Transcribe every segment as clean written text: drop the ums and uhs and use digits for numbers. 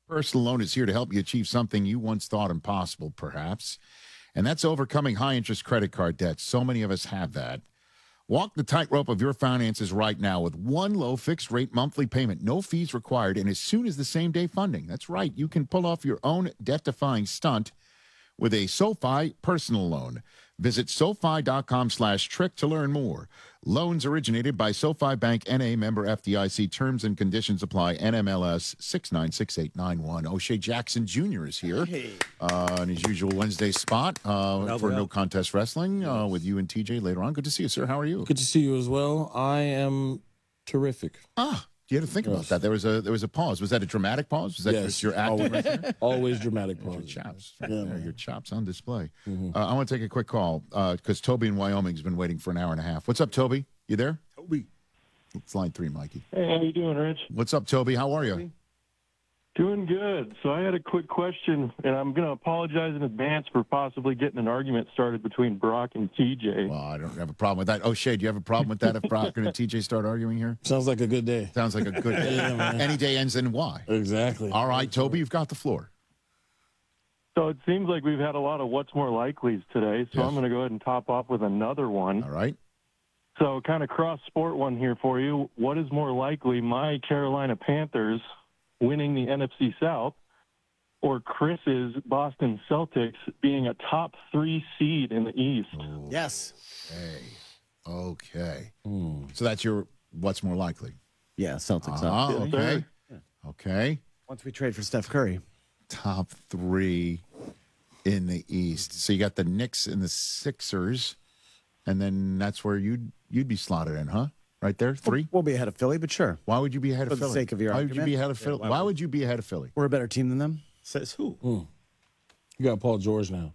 Personal loan is here to help you achieve something you once thought impossible, perhaps. And that's overcoming high interest credit card debt. So many of us have that. Walk the tightrope of your finances right now with one low fixed rate monthly payment, no fees required, and as soon as the same day funding. That's right. You can pull off your own debt defying stunt with a SoFi personal loan. Visit SoFi.com/trick to learn more. Loans originated by SoFi Bank N.A. member FDIC. Terms and conditions apply. NMLS 696891. O'Shea Jackson Jr. is here in his usual Wednesday spot for No Contest Wrestling with you and TJ later on. Good to see you, sir. How are you? Good to see you as well. I am terrific. You had to think about that. There was a pause. Was that a dramatic pause? Was that just your acting? Always dramatic pause. Your chops. Your chops on display. I want to take a quick call because Toby in Wyoming has been waiting for an hour and a half. What's up, Toby? You there? Toby. It's line 3, Mikey. Hey, how you doing, Rich? What's up, Toby? How are you? Doing good. So I had a quick question, and I'm going to apologize in advance for possibly getting an argument started between Brock and TJ. Well, I don't have a problem with that. O'Shea, do you have a problem with that if Brock and TJ start arguing here? Sounds like a good day. Sounds like a good day. Any day ends in Y. Exactly. All right, Toby, you've got the floor. So it seems like we've had a lot of what's more likelies today, so Yes. I'm going to go ahead and top off with another one. All right. So kind of cross-sport one here for you. What is more likely, my Carolina Panthers winning the NFC South or Chris's Boston Celtics being a top 3 seed in the East? Ooh. Yes. Okay. So that's your what's more likely? Yeah, Celtics. Okay. Yeah. Okay. Once we trade for Steph Curry. Top 3 in the East. So you got the Knicks and the Sixers, and then that's where you'd be slotted in, huh? Right there, 3? We'll be ahead of Philly, but sure. Why would you be ahead of For Philly? the sake of your Why would you argument? be ahead of Philly? Why would you be ahead of Philly? We're a better team than them Says who? You got Paul George now.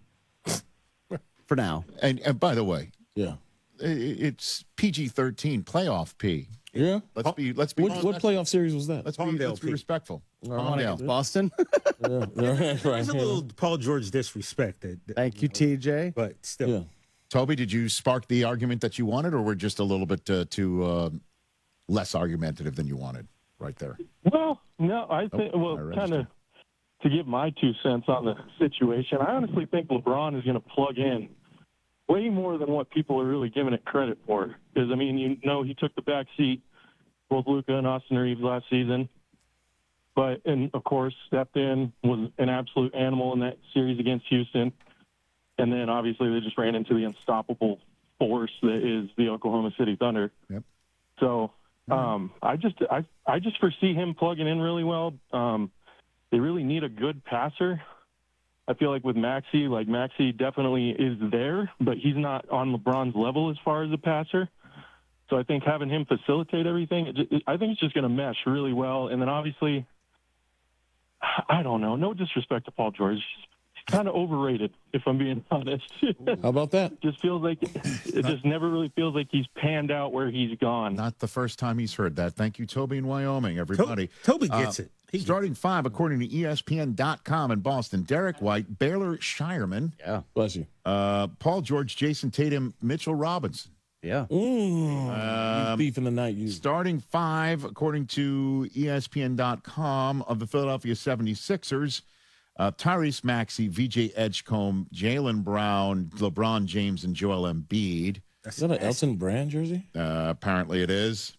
for now. And by the way, Yeah. it's PG-13 playoff P. Yeah. Let's be What playoff series was that? let's Palmdale be P. respectful. Against Boston. Yeah. Right. There's a little Paul George disrespect. Thank you, TJ. But still. Yeah. Toby, did you spark the argument that you wanted, or were just a little bit too less argumentative than you wanted right there? Well, no, I think, I well, registered. kind of to give my 2 cents on the situation, I honestly think LeBron is going to plug in way more than what people are really giving it credit for. Because, I mean, you know, he took the back seat, both Luka and Austin Reeves last season. But, and of course, stepped in, was an absolute animal in that series against Houston. And then obviously they just ran into the unstoppable force that is the Oklahoma City Thunder. Yep. So I just foresee him plugging in really well. They really need a good passer. I feel like with Maxey definitely is there, but he's not on LeBron's level as far as a passer. So I think having him facilitate everything, I think it's just going to mesh really well. And then obviously, I don't know, no disrespect to Paul George. He's kind of overrated, if I'm being honest. How about that? Just feels like it just never really feels like he's panned out where he's gone. Not the first time he's heard that. Thank you, Toby in Wyoming, everybody. Toby gets it. Starting 5, according to ESPN.com in Boston, Derek White, Baylor Shireman, Yeah. Bless you. Paul George, Jason Tatum, Mitchell Robinson. Yeah. Thief in the night. You. Starting 5, according to ESPN.com, of the Philadelphia 76ers, Tyrese Maxey, VJ Edgecombe, Jaylen Brown, LeBron James, and Joel Embiid. Is that an Elton Brand jersey? Apparently it is.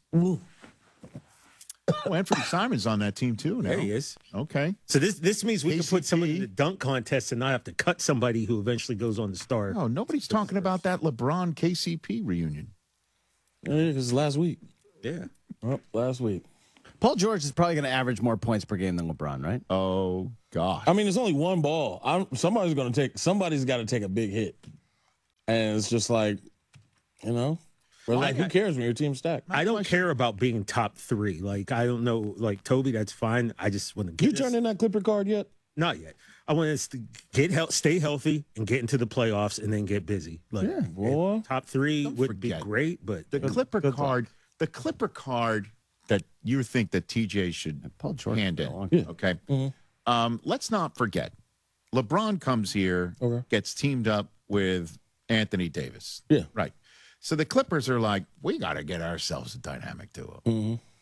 Oh, Anthony Simon's on that team too now. There he is. Okay. So this means we can put somebody in KCP. the dunk contest and not have to cut somebody who eventually goes on to star. Oh, nobody's talking about that LeBron KCP reunion. Yeah, because last week. Yeah. Oh, last week. Paul George is probably going to average more points per game than LeBron, right? Oh, God. I mean, it's only one ball. Somebody's got to take a big hit, and it's just like, you know, we're like, who cares when your team's stacked? I don't care about being top 3. Like, I don't know. Like, Toby, that's fine. I just want to get You turned in that Clipper card yet? Not yet. I want us to stay healthy and get into the playoffs and then get busy. Like, Yeah, boy. top 3 would forget. be great, but The Clipper card, that you think that TJ should Paul George hand for a in. long time. Okay. Let's not forget, LeBron comes here, Okay. gets teamed up with Anthony Davis. Yeah. Right. So the Clippers are like, we got to get ourselves a dynamic duo.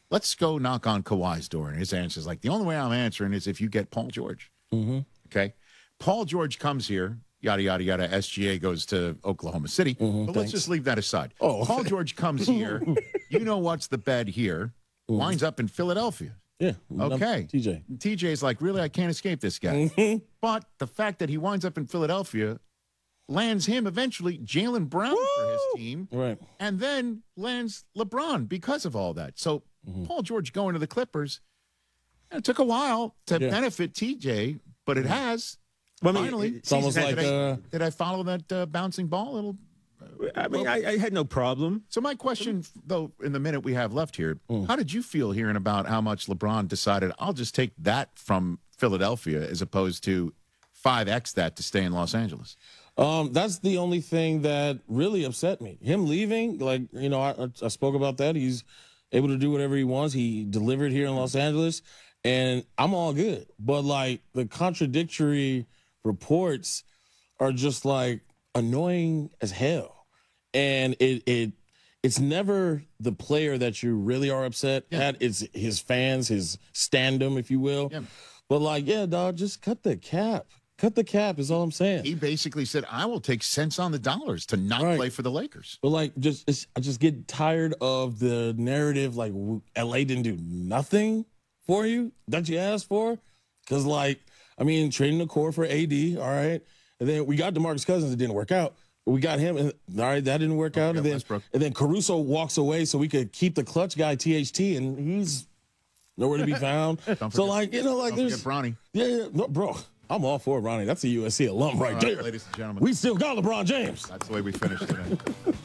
let's go knock on Kawhi's door. And his answer is like, the only way I'm answering is if you get Paul George. Mm-hmm. Okay. Paul George comes here, yada, yada, yada. SGA goes to Oklahoma City. But let's just leave that aside. Oh. Paul George comes here. You know what's the bed here? Winds up in Philadelphia. Yeah. Okay. TJ's like, really? I can't escape this guy. But the fact that he winds up in Philadelphia lands him eventually Jaylen Brown for his team. Right. And then lands LeBron because of all that. So Paul George going to the Clippers, it took a while to benefit TJ, but it has. Well, I mean, finally. It's almost like Did I follow that bouncing ball a little? I mean, I had no problem. So my question, though, in the minute we have left here, how did you feel hearing about how much LeBron decided, I'll just take that from Philadelphia as opposed to 5X that to stay in Los Angeles? That's the only thing that really upset me. Him leaving, like, you know, I spoke about that. He's able to do whatever he wants. He delivered here in Los Angeles, and I'm all good. But, like, the contradictory reports are just, like, annoying as hell. And it's never the player that you really are upset at. It's his fans, his standum, if you will. Yeah. But, like, yeah, dog, just cut the cap. Cut the cap is all I'm saying. He basically said, I will take cents on the dollars to not play for the Lakers. But, like, I just get tired of the narrative, like, L.A. didn't do nothing for you that you asked for. Because, like, I mean, trading the core for AD, all right. And then we got DeMarcus Cousins. It didn't work out. We got him, and all right, that didn't work out. And then Caruso walks away so we could keep the clutch guy, THT, and he's nowhere to be found. So, like, you know, like there's Bronny. Yeah, no, bro. I'm all for Ronnie. That's a USC alum right there. Ladies and gentlemen. We still got LeBron James. That's the way we finished today.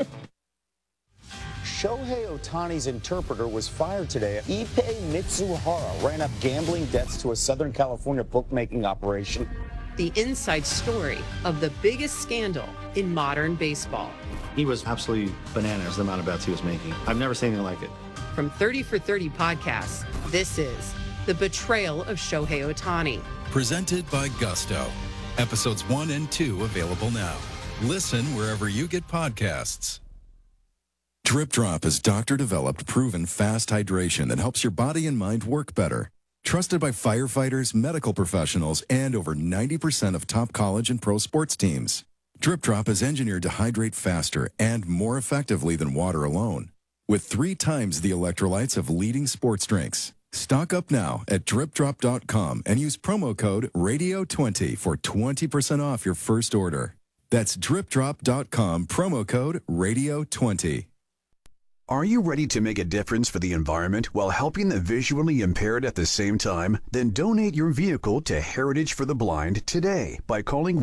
Shohei Ohtani's interpreter was fired today. Ippei Mitsuhara ran up gambling debts to a Southern California bookmaking operation. The inside story of the biggest scandal in modern baseball. He was absolutely bananas, the amount of bets he was making. I've never seen anything like it. From 30 for 30 podcasts, this is The Betrayal of Shohei Ohtani. Presented by Gusto. Episodes 1 and 2 available now. Listen wherever you get podcasts. Drip Drop is doctor-developed, proven fast hydration that helps your body and mind work better. Trusted by firefighters, medical professionals, and over 90% of top college and pro sports teams. Drip Drop is engineered to hydrate faster and more effectively than water alone, with 3 times the electrolytes of leading sports drinks. Stock up now at dripdrop.com and use promo code RADIO20 for 20% off your first order. That's dripdrop.com, promo code RADIO20. Are you ready to make a difference for the environment while helping the visually impaired at the same time? Then donate your vehicle to Heritage for the Blind today by calling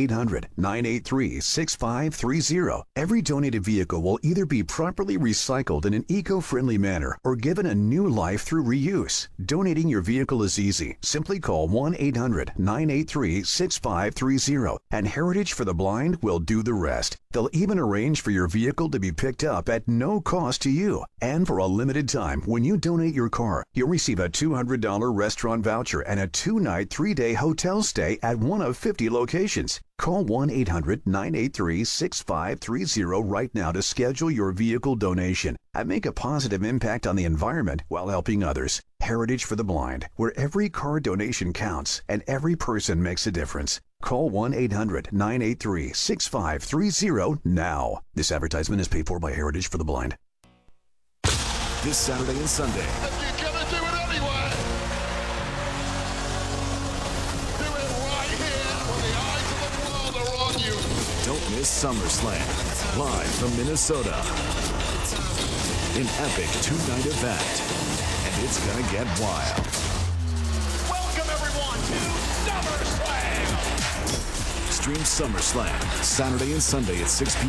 1-800-983-6530. Every donated vehicle will either be properly recycled in an eco-friendly manner or given a new life through reuse. Donating your vehicle is easy. Simply call 1-800-983-6530 and Heritage for the Blind will do the rest. They'll even arrange for your vehicle to be picked up at no cost to you. And for a limited time, when you donate your car, you'll receive a $200 restaurant voucher and a 2-night, 3-day hotel stay at one of 50 locations. Call 1-800-983-6530 right now to schedule your vehicle donation and make a positive impact on the environment while helping others. Heritage for the Blind, where every car donation counts and every person makes a difference. Call 1-800-983-6530 now. This advertisement is paid for by Heritage for the Blind. This Saturday and Sunday. You're gonna do it anyway. Do it right here when the eyes of the world are on you. Don't miss SummerSlam, live from Minnesota. An epic 2-night event, and it's gonna get wild. Welcome everyone to SummerSlam. Stream SummerSlam Saturday and Sunday at 6 p.m.